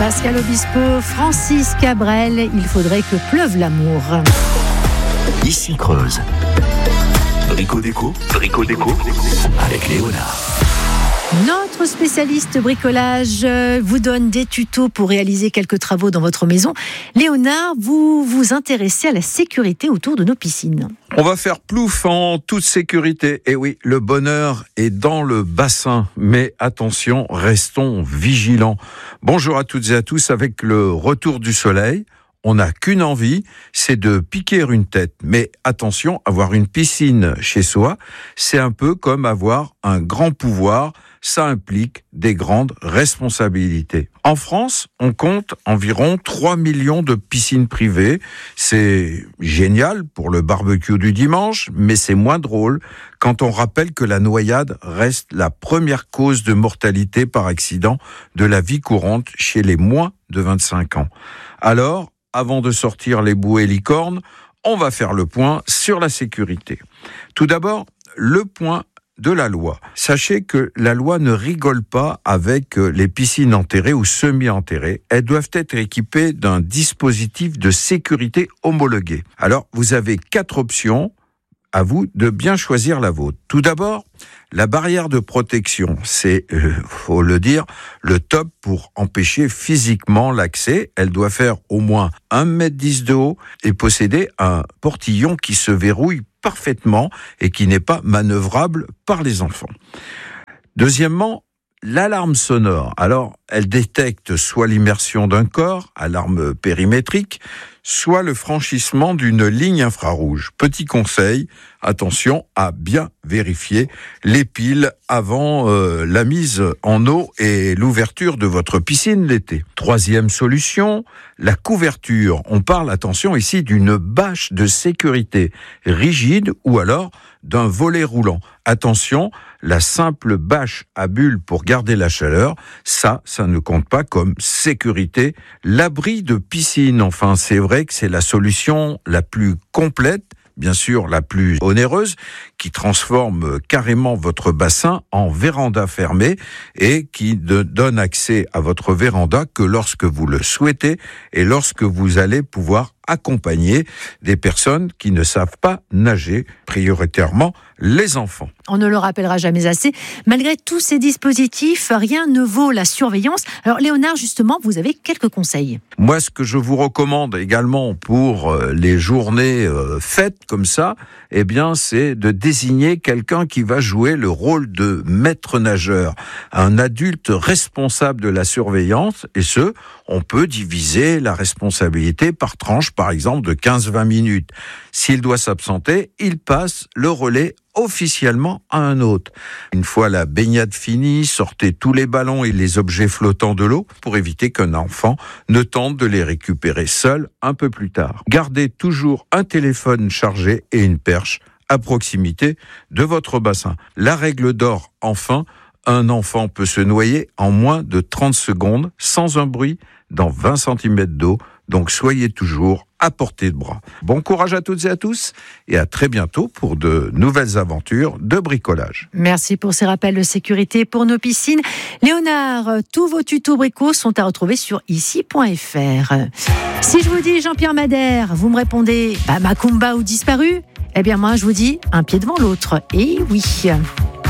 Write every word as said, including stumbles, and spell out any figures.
Pascal Obispo, Francis Cabrel, il faudrait que pleuve l'amour. Ici Creuse. Brico Déco, Brico Déco, avec Léonard. Notre spécialiste bricolage vous donne des tutos pour réaliser quelques travaux dans votre maison. Léonard, vous vous intéressez à la sécurité autour de nos piscines. On va faire plouf en toute sécurité. Et oui, le bonheur est dans le bassin. Mais attention, restons vigilants. Bonjour à toutes et à tous. Avec le retour du soleil, on n'a qu'une envie, c'est de piquer une tête. Mais attention, avoir une piscine chez soi, c'est un peu comme avoir un grand pouvoir. Ça implique des grandes responsabilités. En France, on compte environ trois millions de piscines privées. C'est génial pour le barbecue du dimanche, mais c'est moins drôle quand on rappelle que la noyade reste la première cause de mortalité par accident de la vie courante chez les moins de vingt-cinq ans. Alors, avant de sortir les bouées licornes, on va faire le point sur la sécurité. Tout d'abord, le point de la loi. Sachez que la loi ne rigole pas avec les piscines enterrées ou semi-enterrées. Elles doivent être équipées d'un dispositif de sécurité homologué. Alors, vous avez quatre options. À vous de bien choisir la vôtre. Tout d'abord, la barrière de protection, c'est, euh, faut le dire, le top pour empêcher physiquement l'accès. Elle doit faire au moins un mètre dix de haut et posséder un portillon qui se verrouille parfaitement et qui n'est pas manœuvrable par les enfants. Deuxièmement, l'alarme sonore. Alors, elle détecte soit l'immersion d'un corps, alarme périmétrique, soit le franchissement d'une ligne infrarouge. Petit conseil, attention à bien vérifier les piles avant euh, la mise en eau et l'ouverture de votre piscine l'été. Troisième solution, la couverture. On parle, attention ici, d'une bâche de sécurité rigide ou alors d'un volet roulant. Attention, la simple bâche à bulles pour garder la chaleur, ça, ça ne compte pas comme sécurité. L'abri de piscine, enfin, c'est vrai que c'est la solution la plus complète, bien sûr la plus onéreuse, qui transforme carrément votre bassin en véranda fermée et qui ne donne accès à votre véranda que lorsque vous le souhaitez et lorsque vous allez pouvoir accompagner des personnes qui ne savent pas nager, prioritairement les enfants. On ne le rappellera jamais assez. Malgré tous ces dispositifs, rien ne vaut la surveillance. Alors Léonard, justement, vous avez quelques conseils. Moi, ce que je vous recommande également pour les journées fêtes comme ça, eh bien, c'est de désigner quelqu'un qui va jouer le rôle de maître nageur, un adulte responsable de la surveillance, et ce, on peut diviser la responsabilité par tranche, par exemple, de quinze à vingt minutes. S'il doit s'absenter, il passe le relais officiellement à un autre. Une fois la baignade finie, sortez tous les ballons et les objets flottants de l'eau pour éviter qu'un enfant ne tente de les récupérer seul un peu plus tard. Gardez toujours un téléphone chargé et une perche à proximité de votre bassin. La règle d'or, enfin, un enfant peut se noyer en moins de trente secondes sans un bruit dans vingt centimètres d'eau. Donc soyez toujours à portée de bras. Bon courage à toutes et à tous et à très bientôt pour de nouvelles aventures de bricolage. Merci pour ces rappels de sécurité pour nos piscines. Léonard, tous vos tutos bricots sont à retrouver sur ici point f r. Si je vous dis Jean-Pierre Madère, vous me répondez bah, Macumba ou disparu ? Eh bien moi je vous dis un pied devant l'autre. Et oui.